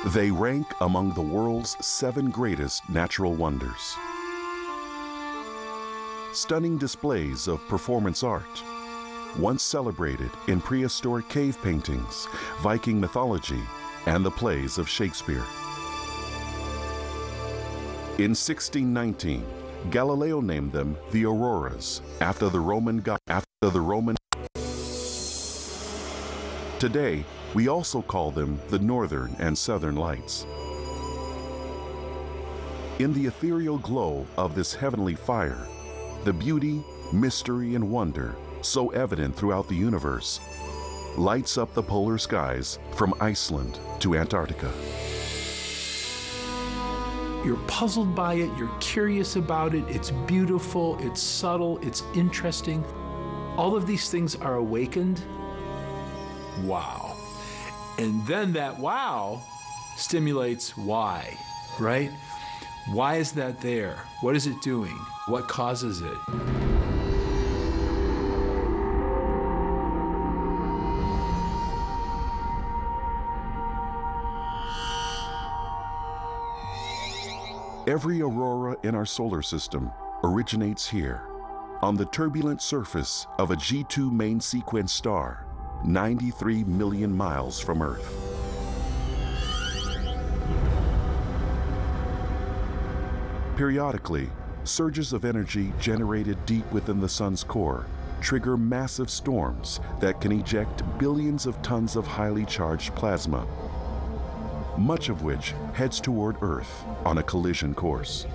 They rank among the world's 7 greatest natural wonders. Stunning displays of performance art, once celebrated in prehistoric cave paintings, Viking mythology, and the plays of Shakespeare. In 1619, Galileo named them the auroras, after the Roman god. Today, we also call them the northern and southern lights. In the ethereal glow of this heavenly fire, the beauty, mystery, and wonder, so evident throughout the universe, lights up the polar skies from Iceland to Antarctica. You're puzzled by it, you're curious about it, it's beautiful, it's subtle, it's interesting. All of these things are awakened. Wow. And then that wow stimulates why, right? Why is that there? What is it doing? What causes it? Every aurora in our solar system originates here, on the turbulent surface of a G2 main sequence star, 93 million miles from Earth. Periodically, surges of energy generated deep within the sun's core trigger massive storms that can eject billions of tons of highly charged plasma, much of which heads toward Earth on a collision course.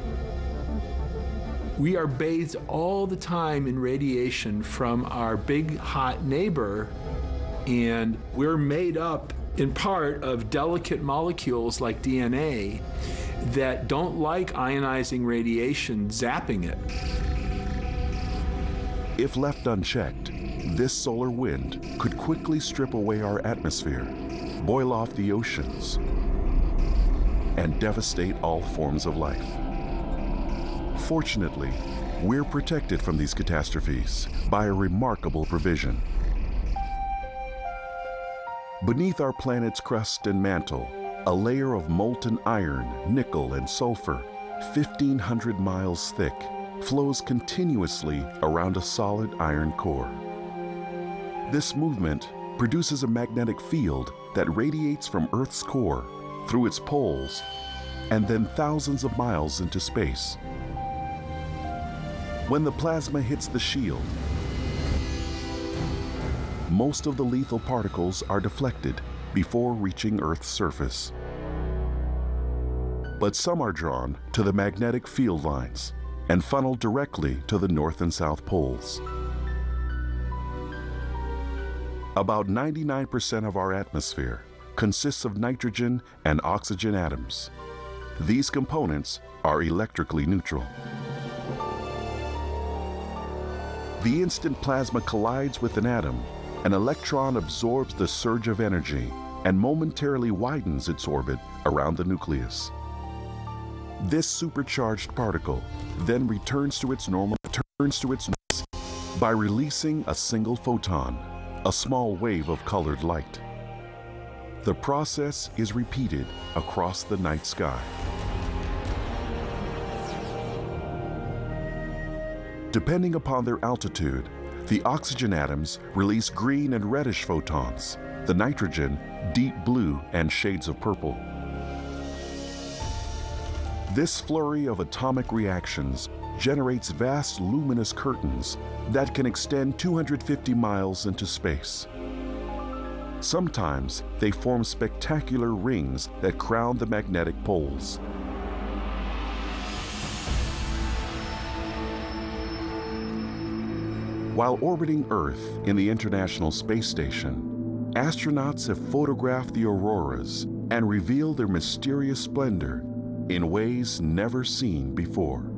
We are bathed all the time in radiation from our big hot neighbor, and we're made up in part of delicate molecules like DNA that don't like ionizing radiation zapping it. If left unchecked, this solar wind could quickly strip away our atmosphere, boil off the oceans, and devastate all forms of life. Fortunately, we're protected from these catastrophes by a remarkable provision. Beneath our planet's crust and mantle, a layer of molten iron, nickel, and sulfur, 1,500 miles thick, flows continuously around a solid iron core. This movement produces a magnetic field that radiates from Earth's core through its poles and then thousands of miles into space. When the plasma hits the shield, most of the lethal particles are deflected before reaching Earth's surface. But some are drawn to the magnetic field lines and funneled directly to the North and South poles. About 99% of our atmosphere consists of nitrogen and oxygen atoms. These components are electrically neutral. The instant plasma collides with an atom, an electron absorbs the surge of energy and momentarily widens its orbit around the nucleus. This supercharged particle then returns to its normal by releasing a single photon, a small wave of colored light. The process is repeated across the night sky. Depending upon their altitude, the oxygen atoms release green and reddish photons, the nitrogen deep blue and shades of purple. This flurry of atomic reactions generates vast luminous curtains that can extend 250 miles into space. Sometimes they form spectacular rings that crown the magnetic poles. While orbiting Earth in the International Space Station, astronauts have photographed the auroras and revealed their mysterious splendor in ways never seen before.